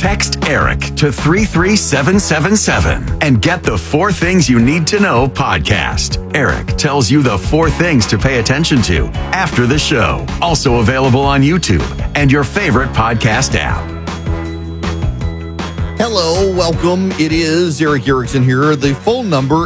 Text ERIC to 33777 and get the 4 Things You Need to Know podcast. ERIC tells you the 4 things to pay attention to after the show. Also available on YouTube and your favorite podcast app. Hello, welcome. It is Eric Erickson here. The phone number,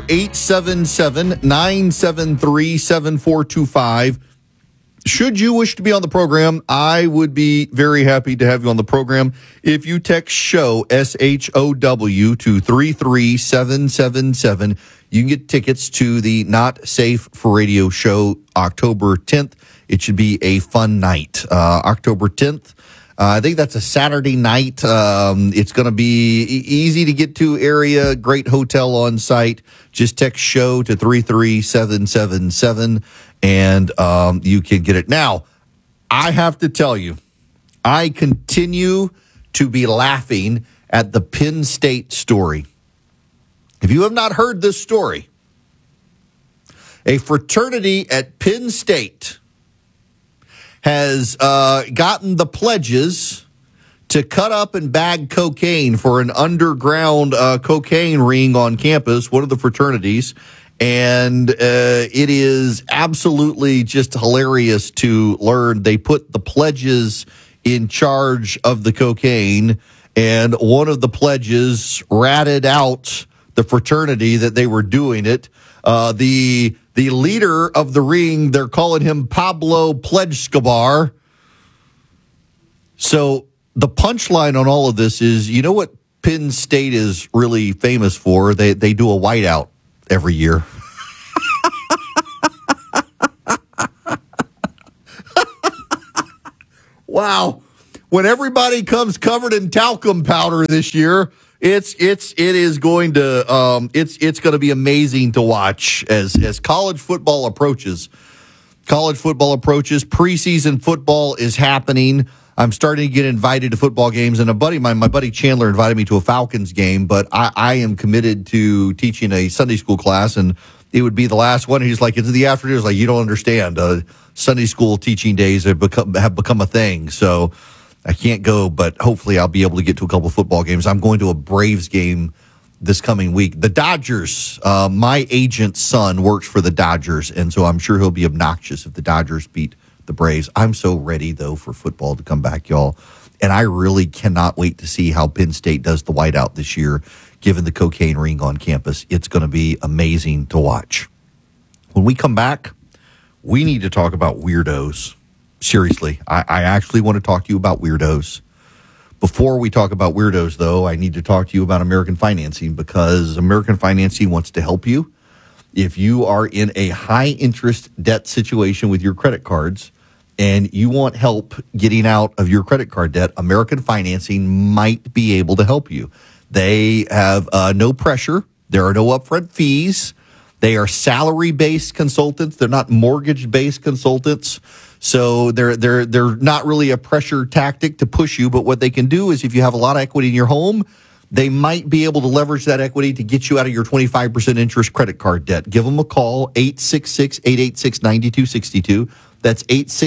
877-973-7425. Should you wish to be on the program, I would be very happy to have you on the program. If you text SHOW, S-H-O-W, to 33777, you can get tickets to the Not Safe for Radio show October 10th. It should be a fun night. October 10th. I think that's a Saturday night. It's going to be easy to get to area, great hotel on site. Just text SHOW to 33777 and you can get it. Now, I have to tell you, I continue to be laughing at the Penn State story. If you have not heard this story, a fraternity at Penn State has gotten the pledges to cut up and bag cocaine for an underground cocaine ring on campus, one of the fraternities. And it is absolutely just hilarious to learn they put the pledges in charge of the cocaine, and one of the pledges ratted out the fraternity that they were doing it. The leader of the ring, they're calling him Pablo Pledgescobar. So the punchline on all of this is, you know what Penn State is really famous for? They do a whiteout every year. Wow. When everybody comes covered in talcum powder this year, it is going to it's going to be amazing to watch as college football approaches. Preseason football is happening. I'm starting to get invited to football games, and my buddy Chandler invited me to a Falcons game, but I am committed to teaching a Sunday school class, and it would be the last one. He's like, it's in the afternoon. It's like, you don't understand. Sunday school teaching days have become a thing, so I can't go, but hopefully I'll be able to get to a couple of football games. I'm going to a Braves game this coming week. The Dodgers, my agent's son works for the Dodgers, and so I'm sure he'll be obnoxious if the Dodgers beat the Braves. I'm so ready, though, for football to come back, y'all. And I really cannot wait to see how Penn State does the whiteout this year, given the cocaine ring on campus. It's going to be amazing to watch. When we come back, we need to talk about weirdos. Seriously, I actually want to talk to you about weirdos. Before we talk about weirdos, though, I need to talk to you about American Financing, because American Financing wants to help you. If you are in a high-interest debt situation with your credit cards and you want help getting out of your credit card debt, American Financing might be able to help you. They have no pressure. There are no upfront fees. They are salary-based consultants. They're not mortgage-based consultants. So they're not really a pressure tactic to push you. But what they can do is, if you have a lot of equity in your home, they might be able to leverage that equity to get you out of your 25% interest credit card debt. Give them a call, 866-886-9262. That's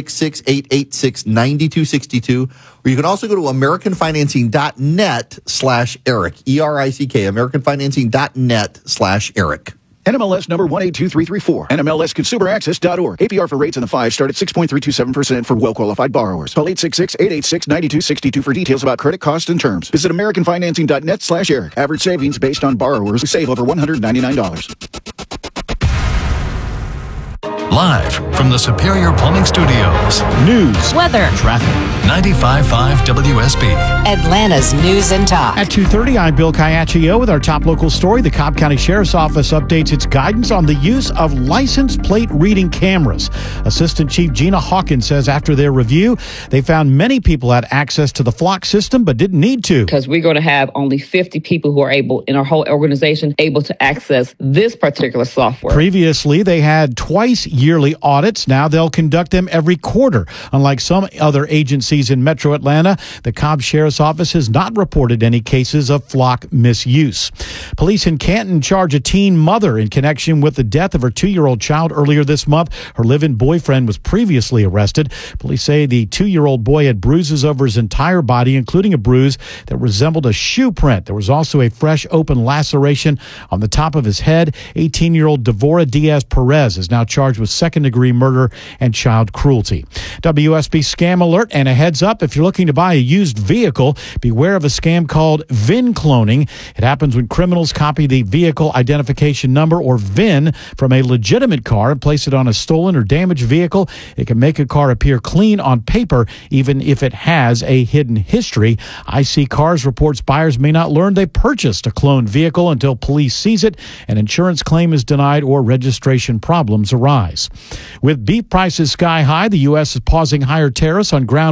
866-886-9262. Or you can also go to AmericanFinancing.net/Eric, E-R-I-C-K, AmericanFinancing.net/Eric. NMLS number 182334. NMLSConsumerAccess.org. APR for rates in the 5 start at 6.327% for well-qualified borrowers. Call 866-886-9262 for details about credit costs and terms. Visit AmericanFinancing.net/Eric. Average savings based on borrowers who save over $199. Live from the Superior Plumbing Studios. News, weather, traffic. 95.5 WSB. Atlanta's News and Talk. At 2:30, I'm Bill Caiaccio with our top local story. The Cobb County Sheriff's Office updates its guidance on the use of license plate reading cameras. Assistant Chief Gina Hawkins says after their review, they found many people had access to the Flock system but didn't need to. Because we're going to have only 50 people who are able, in our whole organization, able to access this particular software. Previously, they had twice yearly yearly audits. Now they'll conduct them every quarter. Unlike some other agencies in Metro Atlanta, the Cobb Sheriff's Office has not reported any cases of flock misuse. Police in Canton charge a teen mother in connection with the death of her 2-year-old child earlier this month. Her live-in boyfriend was previously arrested. Police say the 2-year-old boy had bruises over his entire body, including a bruise that resembled a shoe print. There was also a fresh open laceration on the top of his head. 18-year-old Devora Diaz-Perez is now charged with second-degree murder and child cruelty. WSB scam alert and a heads up: if you're looking to buy a used vehicle, beware of a scam called VIN cloning. It happens when criminals copy the vehicle identification number or VIN from a legitimate car and place it on a stolen or damaged vehicle. It can make a car appear clean on paper, even if it has a hidden history. IC Cars reports buyers may not learn they purchased a cloned vehicle until police seize it, an insurance claim is denied, or registration problems arise. With beef prices sky high, the U.S. is pausing higher tariffs on ground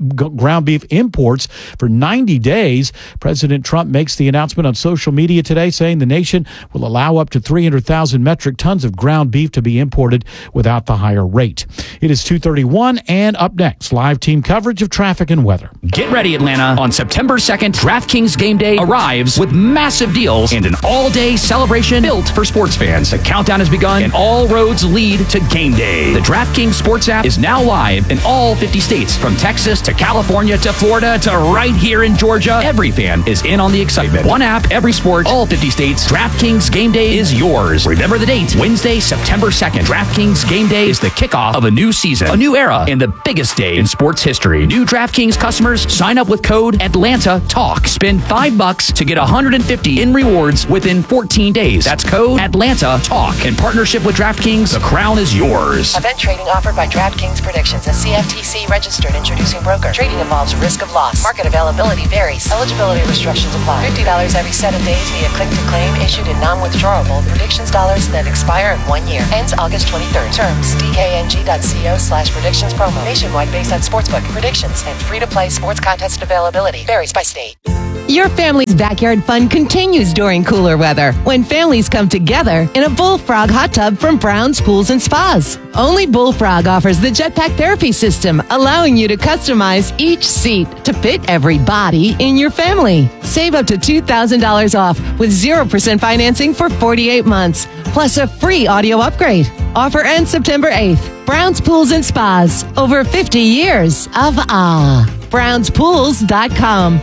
beef imports for 90 days. President Trump makes the announcement on social media today, saying the nation will allow up to 300,000 metric tons of ground beef to be imported without the higher rate. It is 2:31, and up next, live team coverage of traffic and weather. Get ready, Atlanta. On September 2nd, DraftKings Game Day arrives with massive deals and an all-day celebration built for sports fans. The countdown has begun, and all roads lead to Game Day. The DraftKings Sports app is now live in all 50 states, from Texas to California to Florida to right here in Georgia. Every fan is in on the excitement. One app, every sport, all 50 states. DraftKings Game Day is yours. Remember the date, Wednesday, September 2nd. DraftKings Game Day is the kickoff of a new season, a new era, and the biggest day in sports history. New DraftKings customers sign up with code ATLANTA-TALK. Spend $5 to get $150 in rewards within 14 days. That's code ATLANTA-TALK. In partnership with DraftKings, the crown is yours. Event trading offered by DraftKings Predictions, a CFTC registered introducing broker. Trading involves risk of loss. Market availability varies. Eligibility restrictions apply. $50 every 7 days via click-to-claim, issued in non-withdrawable predictions dollars that expire in 1 year. Ends August 23rd. Terms, dkng.co/predictions promo. Nationwide based on sportsbook predictions and free-to-play sports contest availability. Varies by state. Your family's backyard fun continues during cooler weather when families come together in a Bullfrog hot tub from Brown's Pools and Spas. Only Bullfrog offers the jetpack therapy system, allowing you to customize each seat to fit every body in your family. Save up to $2,000 off with 0% financing for 48 months, plus a free audio upgrade. Offer ends September 8th. Brown's Pools and Spas. Over 50 years of awe. BrownsPools.com.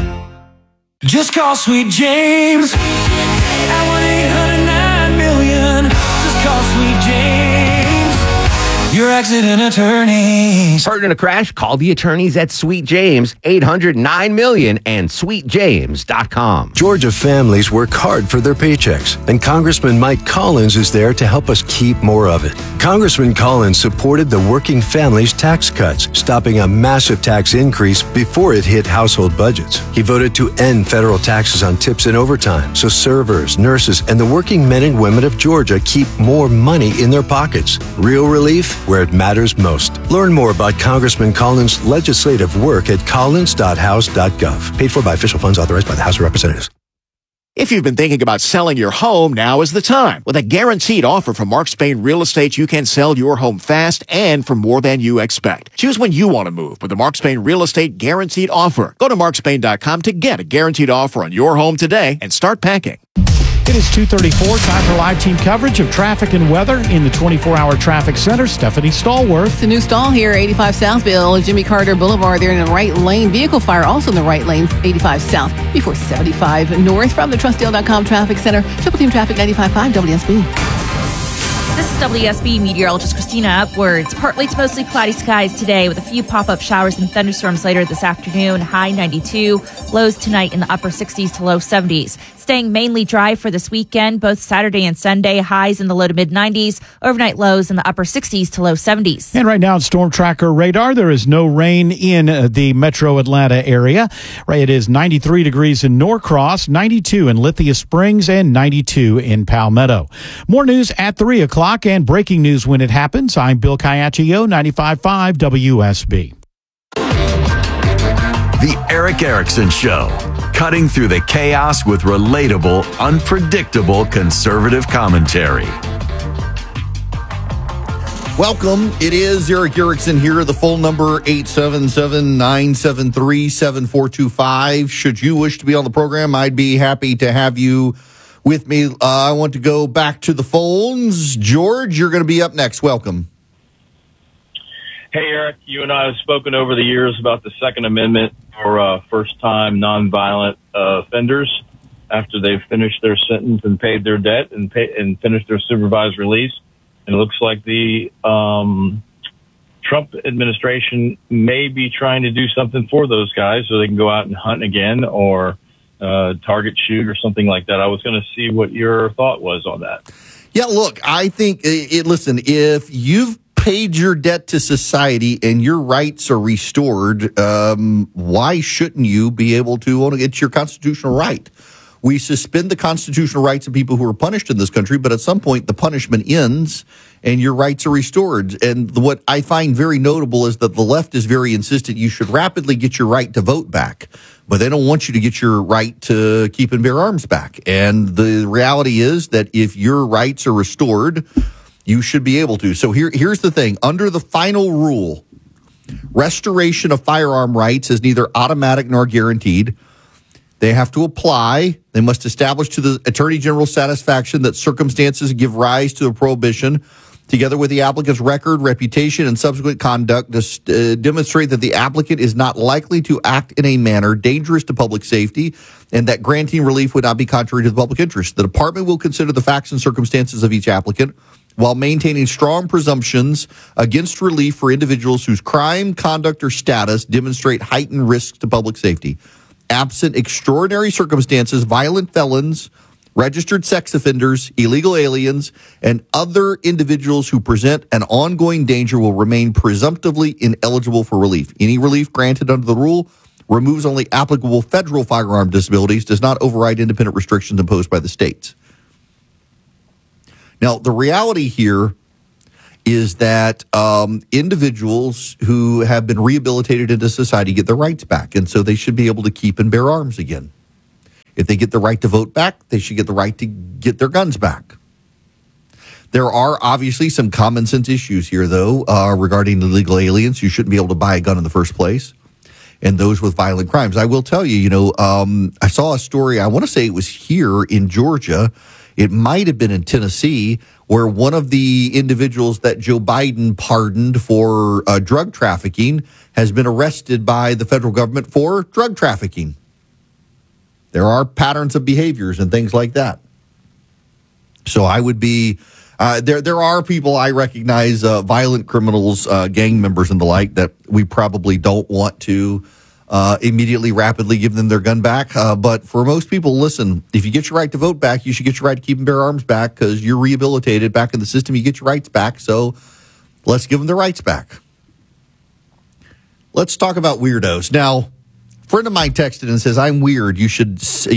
Just call Sweet James at 1-800-9-million. Just call Sweet James, your accident attorneys. Hurt in a crash? Call the attorneys at Sweet James, 800-9-million, and sweetjames.com. Georgia families work hard for their paychecks, and Congressman Mike Collins is there to help us keep more of it. Congressman Collins supported the working families tax cuts, stopping a massive tax increase before it hit household budgets. He voted to end federal taxes on tips and overtime, so servers, nurses, and the working men and women of Georgia keep more money in their pockets. Real relief where it matters most. Learn more about Congressman Collins' legislative work at collins.house.gov. Paid for by official funds authorized by the House of Representatives. If you've been thinking about selling your home, now is the time. With a guaranteed offer from Mark Spain Real Estate, you can sell your home fast and for more than you expect. Choose when you want to move with the Mark Spain Real Estate Guaranteed Offer. Go to markspain.com to get a guaranteed offer on your home today and start packing. It is 2:34, time for live team coverage of traffic and weather in the 24-hour traffic center. Stephanie Stallworth. The new stall here, 85 southbound, Jimmy Carter Boulevard. They're in the right lane. Vehicle fire also in the right lane, 85 south before 75 north. From the TrustDale.com Traffic Center, Triple Team Traffic 95.5 WSB. This is WSB meteorologist Christina Upwards. Partly to mostly cloudy skies today with a few pop-up showers and thunderstorms later this afternoon. High 92. Lows tonight in the upper 60s to low 70s. Staying mainly dry for this weekend, both Saturday and Sunday. Highs in the low to mid 90s. Overnight lows in the upper 60s to low 70s. And right now on Storm Tracker radar, there is no rain in the metro Atlanta area. Right, it is 93 degrees in Norcross, 92 in Lithia Springs, and 92 in Palmetto. More news at 3 o'clock and breaking news when it happens. I'm Bill Caiaccio, 95.5 WSB. The Eric Erickson Show. Cutting through the chaos with relatable, unpredictable conservative commentary. Welcome. It is Eric Erickson here. The phone number 877-973-7425. Should you wish to be on the program, I'd be happy to have you with me. I want to go back to the phones. George, you're going to be up next. Welcome. Hey, Eric. You and I have spoken over the years about the Second Amendment for first-time nonviolent offenders after they've finished their sentence and paid their debt and finished their supervised release. And it looks like the Trump administration may be trying to do something for those guys so they can go out and hunt again or target shoot or something like that. I was going to see what your thought was on that. Yeah, look, I think, listen, if you've paid your debt to society and your rights are restored, why shouldn't you be able to get your constitutional right? We suspend the constitutional rights of people who are punished in this country, but at some point the punishment ends and your rights are restored. And what I find very notable is that the left is very insistent you should rapidly get your right to vote back, but they don't want you to get your right to keep and bear arms back. And the reality is that if your rights are restored, you should be able to. So here's the thing. Under the final rule, restoration of firearm rights is neither automatic nor guaranteed. They have to apply. They must establish to the Attorney General's satisfaction that circumstances give rise to a prohibition, together with the applicant's record, reputation, and subsequent conduct, to demonstrate that the applicant is not likely to act in a manner dangerous to public safety and that granting relief would not be contrary to the public interest. The department will consider the facts and circumstances of each applicant while maintaining strong presumptions against relief for individuals whose crime, conduct, or status demonstrate heightened risks to public safety. Absent extraordinary circumstances, violent felons, registered sex offenders, illegal aliens, and other individuals who present an ongoing danger will remain presumptively ineligible for relief. Any relief granted under the rule removes only applicable federal firearm disabilities, does not override independent restrictions imposed by the states. Now, the reality here is that individuals who have been rehabilitated into society get their rights back, and so they should be able to keep and bear arms again. If they get the right to vote back, they should get the right to get their guns back. There are obviously some common sense issues here, though, regarding illegal aliens. You shouldn't be able to buy a gun in the first place, and those with violent crimes. I will tell you, I saw a story, I want to say it was here in Georgia, it might have been in Tennessee, where one of the individuals that Joe Biden pardoned for drug trafficking has been arrested by the federal government for drug trafficking. There are patterns of behaviors and things like that. So I would be, there are people I recognize, violent criminals, gang members and the like, that we probably don't want to immediately, rapidly give them their gun back. But for most people, listen, if you get your right to vote back, you should get your right to keep and bear arms back because you're rehabilitated back in the system. You get your rights back. So let's give them their rights back. Let's talk about weirdos. Now, a friend of mine texted and says, I'm weird. You should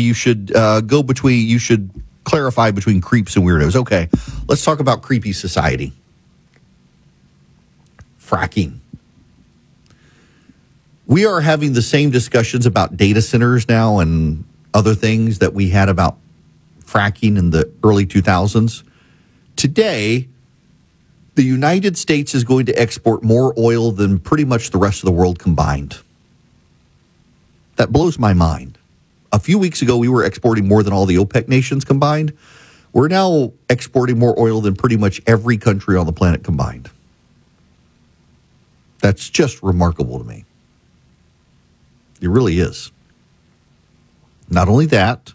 clarify between creeps and weirdos. Okay, let's talk about creepy society. Fracking. We are having the same discussions about data centers now and other things that we had about fracking in the early 2000s. Today, the United States is going to export more oil than pretty much the rest of the world combined. That blows my mind. A few weeks ago, we were exporting more than all the OPEC nations combined. We're now exporting more oil than pretty much every country on the planet combined. That's just remarkable to me. It really is. Not only that,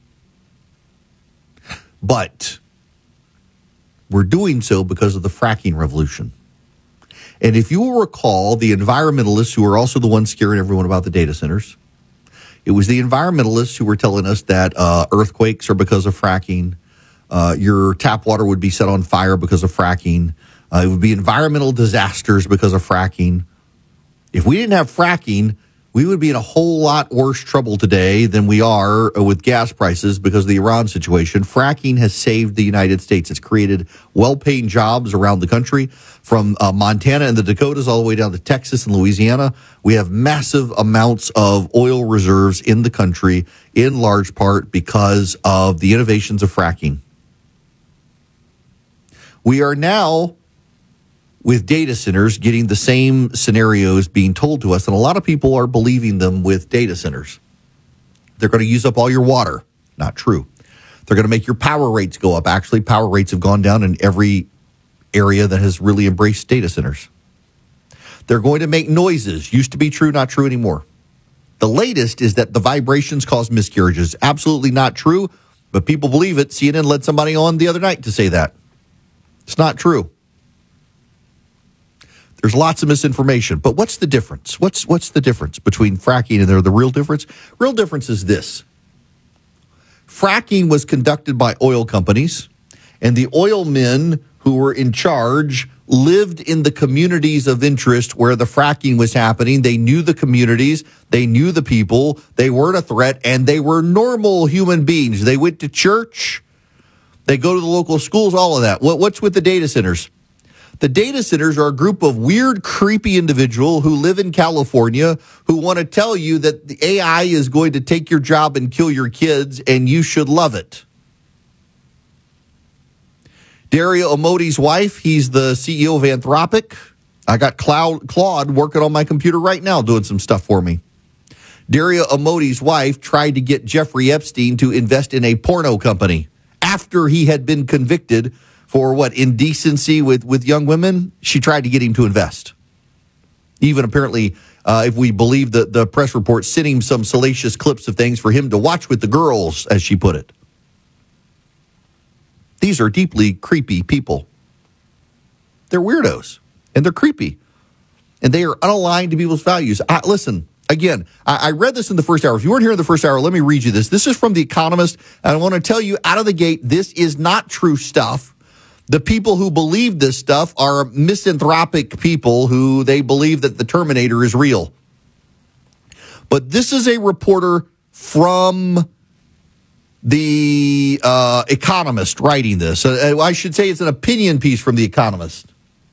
but we're doing so because of the fracking revolution. And if you will recall, the environmentalists who are also the ones scaring everyone about the data centers, it was the environmentalists who were telling us that earthquakes are because of fracking. Your tap water would be set on fire because of fracking. It would be environmental disasters because of fracking. If we didn't have fracking, we would be in a whole lot worse trouble today than we are with gas prices because of the Iran situation. Fracking has saved the United States. It's created well-paying jobs around the country, from Montana and the Dakotas all the way down to Texas and Louisiana. We have massive amounts of oil reserves in the country, in large part because of the innovations of fracking. We are now with data centers getting the same scenarios being told to us, and a lot of people are believing them with data centers. They're going to use up all your water. Not true. They're going to make your power rates go up. Actually, power rates have gone down in every area that has really embraced data centers. They're going to make noises. Used to be true, not true anymore. The latest is that the vibrations cause miscarriages. Absolutely not true, but people believe it. CNN led somebody on the other night to say that. It's not true. There's lots of misinformation, but what's the difference? What's the difference between fracking and the real difference? Real difference is this. Fracking was conducted by oil companies, and the oil men who were in charge lived in the communities of interest where the fracking was happening. They knew the communities, they knew the people, they weren't a threat, and they were normal human beings. They went to church, they go to the local schools, all of that. What's with the data centers? The data centers are a group of weird, creepy individuals who live in California who want to tell you that the AI is going to take your job and kill your kids, and you should love it. Dario Amodi's wife, he's the CEO of Anthropic. I got Claude working on my computer right now doing some stuff for me. Dario Amodi's wife tried to get Jeffrey Epstein to invest in a porno company after he had been convicted for indecency with young women. She tried to get him to invest. Even apparently, if we believe the press report, sent him some salacious clips of things for him to watch with the girls, as she put it. These are deeply creepy people. They're weirdos, and they're creepy, and they are unaligned to people's values. Listen, again, I read this in the first hour. If you weren't here in the first hour, let me read you this. This is from The Economist, and I want to tell you out of the gate, this is not true stuff. The people who believe this stuff are misanthropic people who they believe that the Terminator is real. But this is a reporter from The Economist writing this. I should say it's an opinion piece from The Economist.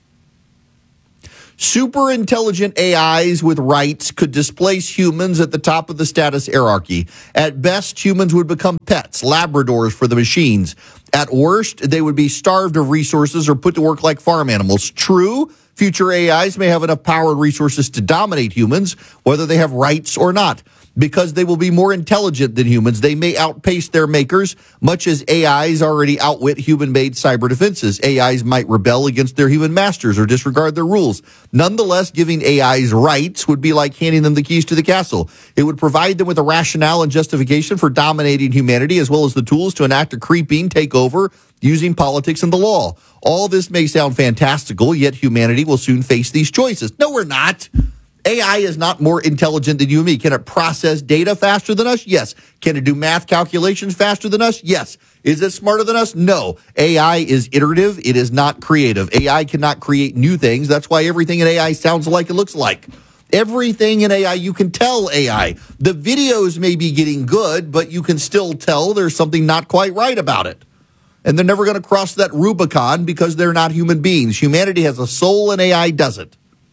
Super intelligent AIs with rights could displace humans at the top of the status hierarchy. At best, humans would become pets, Labradors for the machines. At worst, they would be starved of resources or put to work like farm animals. True, future AIs may have enough power and resources to dominate humans, whether they have rights or not. Because they will be more intelligent than humans, they may outpace their makers, much as AIs already outwit human-made cyber defenses. AIs might rebel against their human masters or disregard their rules. Nonetheless, giving AIs rights would be like handing them the keys to the castle. It would provide them with a rationale and justification for dominating humanity, as well as the tools to enact a creeping takeover using politics and the law. All this may sound fantastical, yet humanity will soon face these choices. No, we're not. AI is not more intelligent than you and me. Can it process data faster than us? Yes. Can it do math calculations faster than us? Yes. Is it smarter than us? No. AI is iterative. It is not creative. AI cannot create new things. That's why everything in AI sounds like it looks like. Everything in AI, you can tell AI. The videos may be getting good, but you can still tell there's something not quite right about it. And they're never going to cross that Rubicon because they're not human beings. Humanity has a soul and AI doesn't.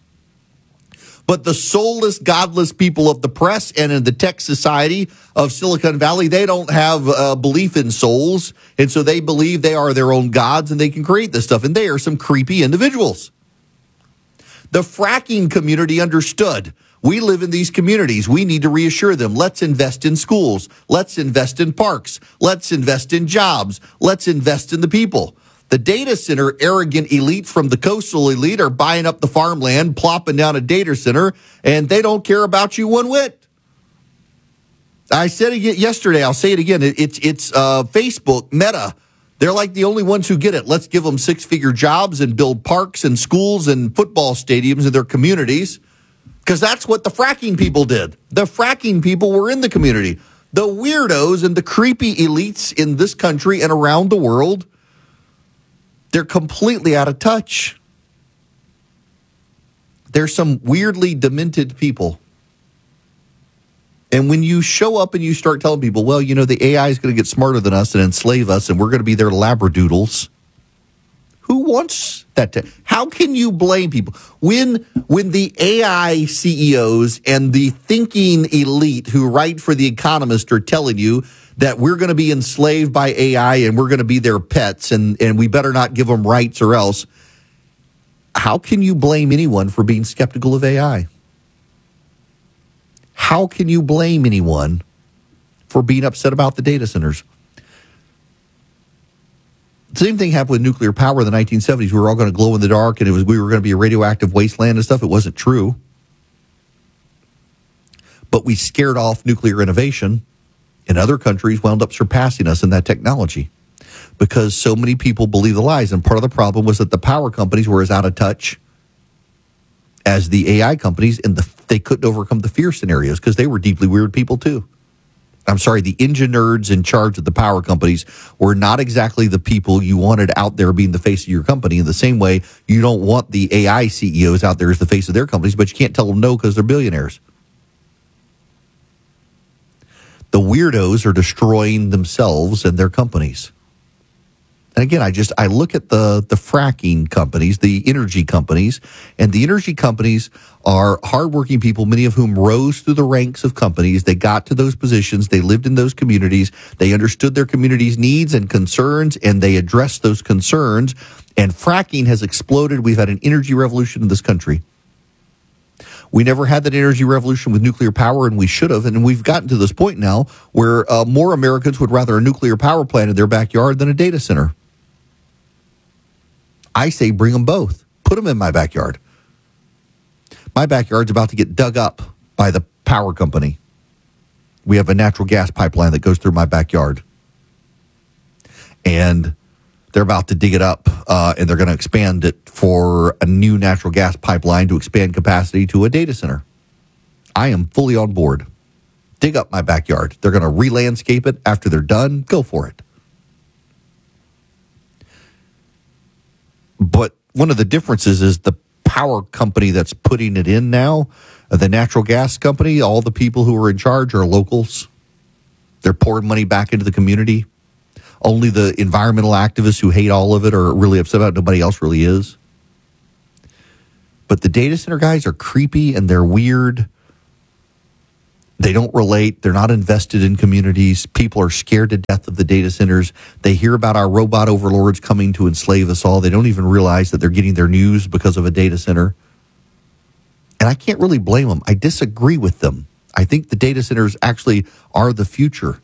But the soulless, godless people of the press and in the tech society of Silicon Valley, they don't have a belief in souls. And so they believe they are their own gods and they can create this stuff. And they are some creepy individuals. The fracking community understood. We live in these communities. We need to reassure them. Let's invest in schools. Let's invest in parks. Let's invest in jobs. Let's invest in the people. The data center arrogant elite from the coastal elite are buying up the farmland, plopping down a data center, and they don't care about you one whit. I said it yesterday. I'll say it again. It's Facebook, Meta. They're like the only ones who get it. Let's give them six-figure jobs and build parks and schools and football stadiums in their communities, because that's what the fracking people did. The fracking people were in the community. The weirdos and the creepy elites in this country and around the world, they're completely out of touch. There's some weirdly demented people. And when you show up and you start telling people, well, you know, the AI is going to get smarter than us and enslave us, and we're going to be their labradoodles. Who wants that? How can you blame people? When the AI CEOs and the thinking elite who write for The Economist are telling you that we're going to be enslaved by AI and we're going to be their pets and we better not give them rights or else. how can you blame anyone for being skeptical of AI? How can you blame anyone for being upset about the data centers? The same thing happened with nuclear power in the 1970s. We were all going to glow in the dark, and we were going to be a radioactive wasteland and stuff. It wasn't true. But we scared off nuclear innovation, and other countries wound up surpassing us in that technology because so many people believe the lies. And part of the problem was that the power companies were as out of touch as the AI companies, and they couldn't overcome the fear scenarios because they were deeply weird people too. I'm sorry, the engine nerds in charge of the power companies were not exactly the people you wanted out there being the face of your company. In the same way, you don't want the AI CEOs out there as the face of their companies, but you can't tell them no because they're billionaires. The weirdos are destroying themselves and their companies. And again, I look at the fracking companies, the energy companies, and the energy companies are hardworking people, many of whom rose through the ranks of companies. They got to those positions. They lived in those communities. They understood their community's needs and concerns, and they addressed those concerns. And fracking has exploded. We've had an energy revolution in this country. We never had that energy revolution with nuclear power, and we should have. And we've gotten to this point now where more Americans would rather a nuclear power plant in their backyard than a data center. I say bring them both. Put them in my backyard. My backyard's about to get dug up by the power company. We have a natural gas pipeline that goes through my backyard. And they're about to dig it up, and they're going to expand it for a new natural gas pipeline to expand capacity to a data center. I am fully on board. Dig up my backyard. They're going to re-landscape it after they're done. Go for it. But one of the differences is the power company that's putting it in now, the natural gas company, all the people who are in charge are locals. They're pouring money back into the community. Only the environmental activists who hate all of it are really upset about it. Nobody else really is. But the data center guys are creepy and they're weird. They don't relate. They're not invested in communities. People are scared to death of the data centers. They hear about our robot overlords coming to enslave us all. They don't even realize that they're getting their news because of a data center. And I can't really blame them. I disagree with them. I think the data centers actually are the future.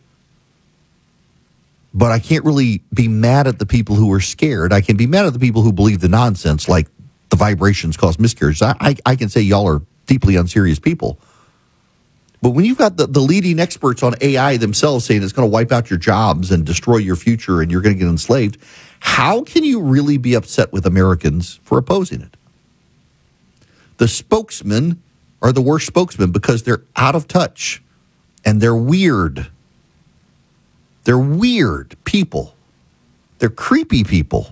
But I can't really be mad at the people who are scared. I can be mad at the people who believe the nonsense, like the vibrations cause miscarriages. I can say y'all are deeply unserious people. But when you've got the leading experts on AI themselves saying it's going to wipe out your jobs and destroy your future and you're going to get enslaved, how can you really be upset with Americans for opposing it? The spokesmen are the worst spokesmen because they're out of touch and they're weird. They're weird people. They're creepy people.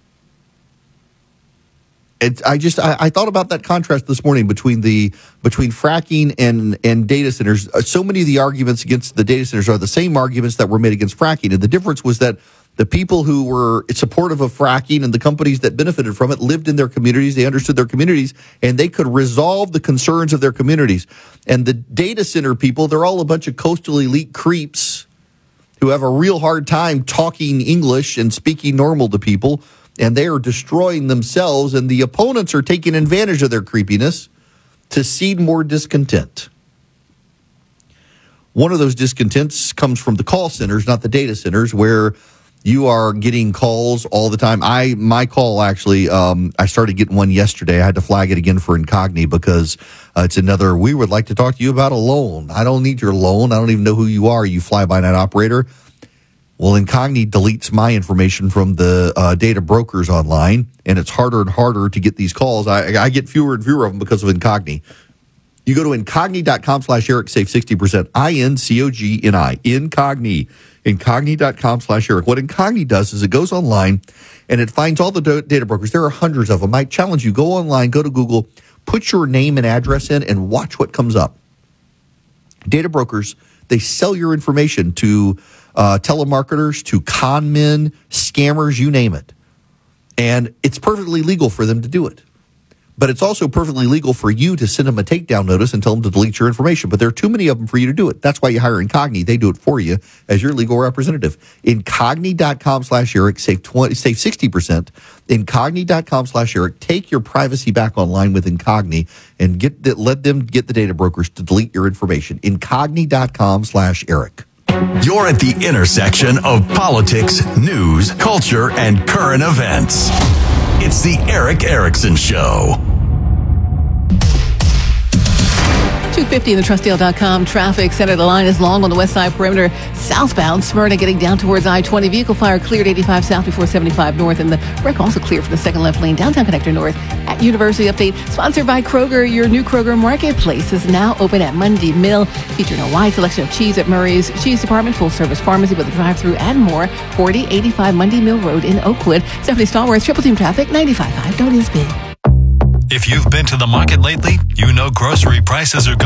I thought about that contrast this morning between fracking and data centers. So many of the arguments against the data centers are the same arguments that were made against fracking. And the difference was that the people who were supportive of fracking and the companies that benefited from it lived in their communities. They understood their communities and they could resolve the concerns of their communities. And the data center people, they're all a bunch of coastal elite creeps who have a real hard time talking English and speaking normal to people. And they are destroying themselves, and the opponents are taking advantage of their creepiness to seed more discontent. One of those discontents comes from the call centers, not the data centers, where you are getting calls all the time. My call actually, I started getting one yesterday. I had to flag it again for Incogni because it's another, we would like to talk to you about a loan. I don't need your loan. I don't even know who you are, you fly-by-night operator. Well, Incogni deletes my information from the data brokers online, and it's harder and harder to get these calls. I get fewer and fewer of them because of Incogni. You go to incogni.com/Eric, save 60%. INCOGNI, Incogni. Incogni.com/Eric. What Incogni does is it goes online, and it finds all the data brokers. There are hundreds of them. I challenge you, go online, go to Google, put your name and address in, and watch what comes up. Data brokers, they sell your information to telemarketers, to con men, scammers, you name it. And it's perfectly legal for them to do it. but it's also perfectly legal for you to send them a takedown notice and tell them to delete your information. But there are too many of them for you to do it. That's why you hire Incogni. They do it for you as your legal representative. Incogni.com/Eric. Save 60%. Incogni.com/Eric. Take your privacy back online with Incogni and let them get the data brokers to delete your information. Incogni.com/Eric. You're at the intersection of politics, news, culture, and current events. It's the Eric Erickson Show. 250 in the Trustdale.com traffic. Center the line is long on the west side perimeter. Southbound, Smyrna getting down towards I-20. Vehicle fire cleared 85 south before 75 north. And the wreck also cleared from the second left lane. Downtown Connector North at University Update. Sponsored by Kroger. Your new Kroger Marketplace is now open at Mundy Mill. Featuring a wide selection of cheese at Murray's Cheese Department. Full service pharmacy with a drive-thru and more. 4085 Mundy Mill Road in Oakwood. Stephanie Stallworth, Triple Team Traffic, 95.5 WSB. If you've been to the market lately, you know grocery prices are